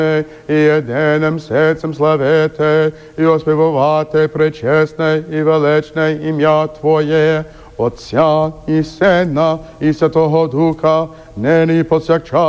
і єдиним серцем славити, і оспівувати пречесне і величне ім'я Твоє, Отця і Сина, і Святого Духа, нині і повсякчас,